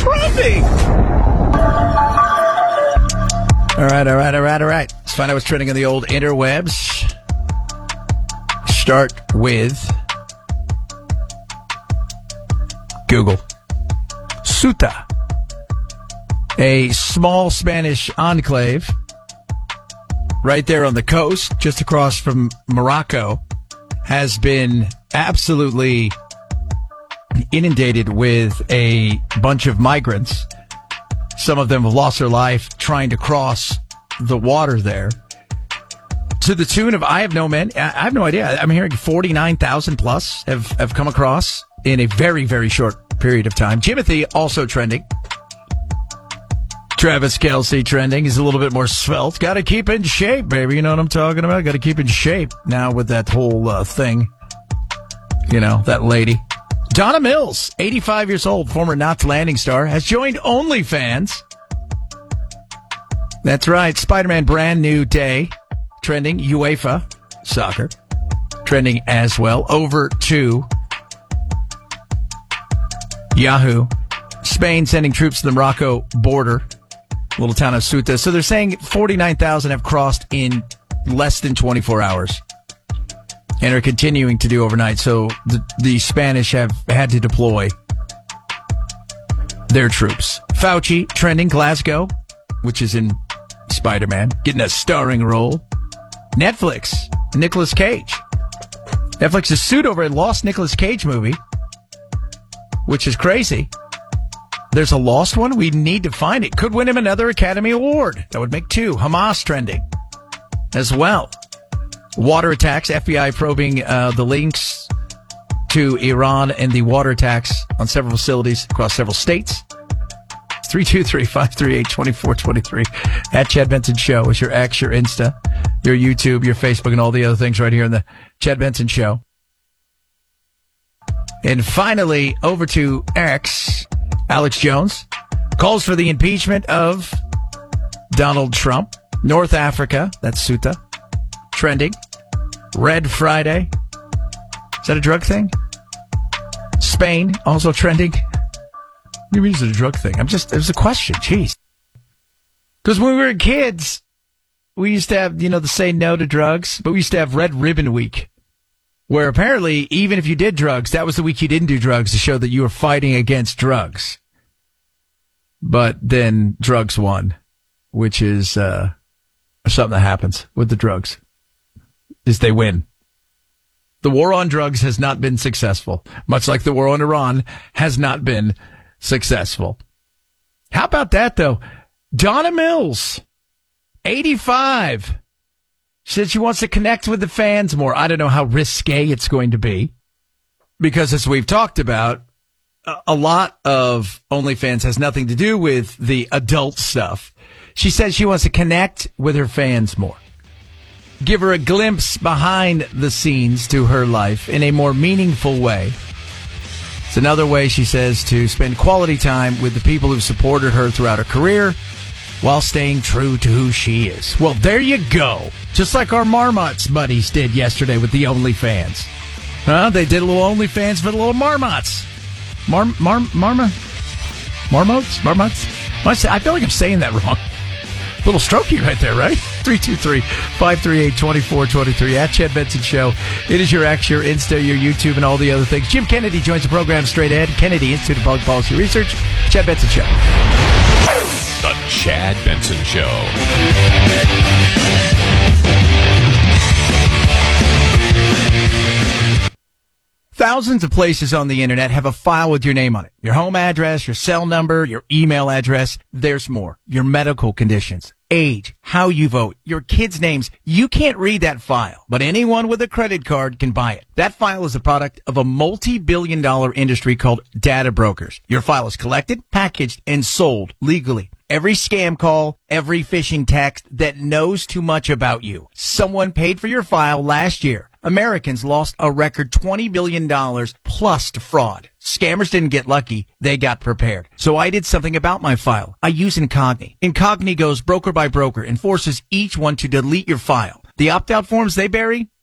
trending? All right. Let's find out what's trending on the old interwebs. Start with Google. Ceuta, a small Spanish enclave right there on the coast, just across from Morocco, has been absolutely inundated with a bunch of migrants. Some of them have lost their life trying to cross the water there. To the tune of, I have no idea. I'm hearing 49,000 plus have come across in a very, very short period of time. Jimothy also trending. Travis Kelce trending. He's a little bit more svelte. Got to keep in shape, baby. You know what I'm talking about? Got to keep in shape now with that whole thing. You know, that lady. Donna Mills, 85 years old, former Knots Landing star, has joined OnlyFans. That's right. Spider-Man Brand New Day. Trending. UEFA soccer. Trending as well. Over to Yahoo. Spain sending troops to the Morocco border. Little town of Ceuta. So they're saying 49,000 have crossed in less than 24 hours. And are continuing to do overnight. So the Spanish have had to deploy their troops. Fauci, trending. Glasgow, which is in Spider-Man, getting a starring role. Netflix, Nicolas Cage. Netflix is sued over a lost Nicolas Cage movie, which is crazy. There's a lost one. We need to find it. Could win him another Academy Award. That would make 2. Hamas trending as well. Water attacks, FBI probing the links to Iran and the water attacks on several facilities across several states. 323-538-2423. At Chad Benson Show is your X, your Insta, your YouTube, your Facebook, and all the other things right here in the Chad Benson Show. And finally, over to X, Alex Jones calls for the impeachment of Donald Trump. North Africa, that's Ceuta, trending. Red Friday. Is that a drug thing? Spain, also trending. What do you mean it's a drug thing? There's a question. Jeez. Because when we were kids, we used to have, the say no to drugs, but we used to have Red Ribbon Week, where apparently even if you did drugs, that was the week you didn't do drugs to show that you were fighting against drugs. But then drugs won, which is something that happens with the drugs. Is they win. The war on drugs has not been successful, much like the war on Iran has not been successful. How about that, though? Donna Mills, 85, said she wants to connect with the fans more. I don't know how risque it's going to be, because as we've talked about, a lot of OnlyFans has nothing to do with the adult stuff. She says she wants to connect with her fans more. Give her a glimpse behind the scenes to her life in a more meaningful way. It's another way, she says, to spend quality time with the people who've supported her throughout her career while staying true to who she is. Well, there you go. Just like our Marmots buddies did yesterday with the OnlyFans. They did a little OnlyFans for the little Marmots. Marmots? I feel like I'm saying that wrong. A little strokey right there, right? 323-538-2423 at Chad Benson Show. It is your X, your Insta, your YouTube, and all the other things. Jim Kennedy joins the program straight ahead. Kennedy Institute of Public Policy Research. Chad Benson Show. The Chad Benson Show. Thousands of places on the internet have a file with your name on it. Your home address, your cell number, your email address. There's more. Your medical conditions, age, how you vote, your kids' names. You can't read that file, but anyone with a credit card can buy it. That file is a product of a multi-billion-dollar industry called data brokers. Your file is collected, packaged, and sold legally. Every scam call, every phishing text that knows too much about you. Someone paid for your file last year. Americans lost a record $20 billion plus to fraud. Scammers didn't get lucky. They got prepared. So I did something about my file. I use Incogni. Incogni goes broker by broker and forces each one to delete your file. The opt-out forms they bury,